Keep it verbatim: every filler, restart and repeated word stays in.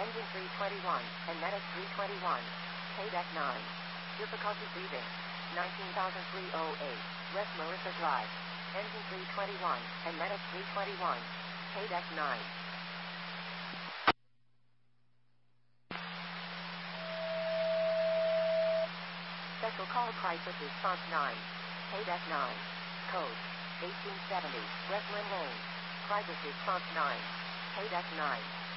Engine three twenty-one, and Medic three twenty-one. K-Deck nine. Difficulty breathing. nineteen thousand three hundred eight. West Marissa Drive. Engine three twenty-one, and Medic three twenty-one. K-Deck nine. Special call crisis response nine. K-Deck nine. Code eighteen seventy. Breslin Lane. Crisis response nine. K-Deck nine.